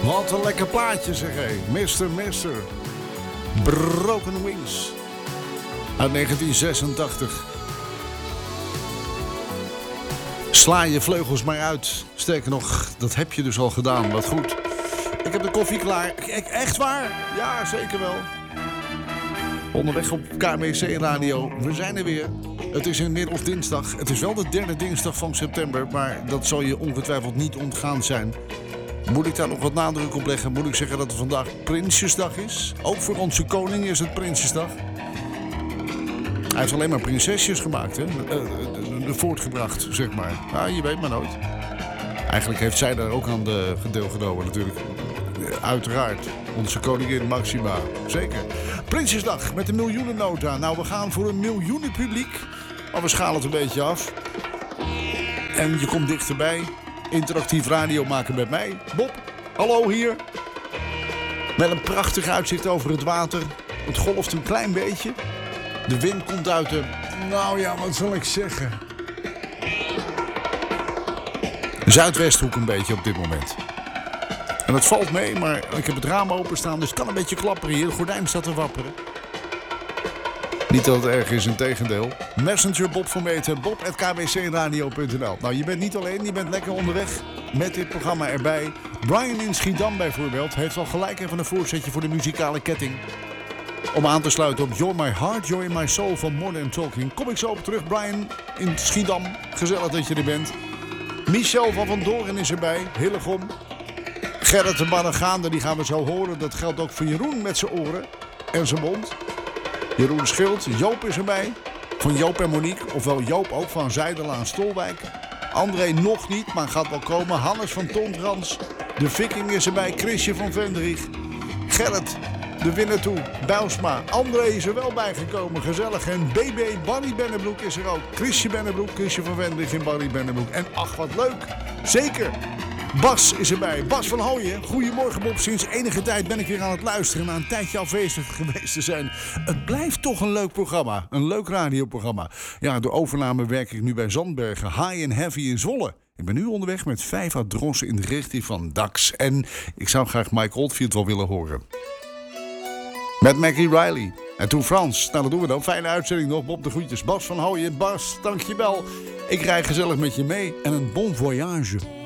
Wat een lekker plaatje zeg hé. Mr. Broken Wings. Uit 1986. Sla je vleugels maar uit. Sterker nog, dat heb je dus al gedaan. Wat goed. Ik heb de koffie klaar. Echt waar? Ja, zeker wel. Onderweg op KMC Radio. We zijn er weer. Het is inmiddels dinsdag. Het is wel de derde dinsdag van september. Maar dat zal je ongetwijfeld niet ontgaan zijn. Moet ik daar nog wat nadruk op leggen? Moet ik zeggen dat het vandaag Prinsjesdag is? Ook voor onze koning is het Prinsjesdag. Hij heeft alleen maar prinsesjes gemaakt, hè? Voortgebracht, zeg maar. Ja, je weet maar nooit. Eigenlijk heeft zij daar ook aan deel genomen, natuurlijk. Uiteraard. Onze koningin Maxima. Zeker. Prinsjesdag met de miljoenennota. Nou, we gaan voor een miljoenenpubliek. Maar we schalen het een beetje af. En je komt dichterbij. Interactief radio maken met mij. Bob, hallo hier. Met een prachtig uitzicht over het water. Het golft een klein beetje. De wind komt uit de... Nou ja, wat zal ik zeggen? Zuidwesthoek een beetje op dit moment. En het valt mee, maar ik heb het raam openstaan, dus het kan een beetje klapperen hier. De gordijn staat te wapperen. Niet dat het erg is, integendeel. Messenger Bob van Meten, bob@kbcradio.nl. Nou, je bent niet alleen, je bent lekker onderweg met dit programma erbij. Brian in Schiedam bijvoorbeeld heeft al gelijk even een voorzetje voor de muzikale ketting. Om aan te sluiten op You're My Heart, You're My Soul van Modern Talking. Kom ik zo op terug, Brian in Schiedam. Gezellig dat je er bent. Michel van Doorn is erbij, Hillegom. Gerrit de Barregaande, die gaan we zo horen. Dat geldt ook voor Jeroen met zijn oren en zijn mond. Jeroen Schild, Joop is erbij. Van Joop en Monique, ofwel Joop ook van Zijderlaan Stolwijk. André nog niet, maar gaat wel komen. Hannes van Tondrans, de Viking is erbij. Chrisje van Vendrieg. Gerrit, de Winnatoe, Bijlsma. André is er wel bijgekomen, gezellig. En BB, Barry Bennebroek is er ook. Chrisje Bennebroek, Chrisje van Vendrieg en Barry Bennebroek. En ach, wat leuk. Zeker. Bas is erbij. Bas van Hooyen. Goedemorgen Bob. Sinds enige tijd ben ik weer aan het luisteren. Na een tijdje afwezig geweest te zijn. Het blijft toch een leuk programma. Een leuk radioprogramma. Ja, door overname werk ik nu bij Zandbergen. High and Heavy in Zwolle. Ik ben nu onderweg met 5 adressen in de richting van Dax. En ik zou graag Mike Oldfield wel willen horen. Met Maggie Riley. En toen Frans. Nou, dat doen we dan. Fijne uitzending nog. Bob de groetjes. Bas van Hooyen. Bas, dankjewel. Ik rij gezellig met je mee. En een bon voyage.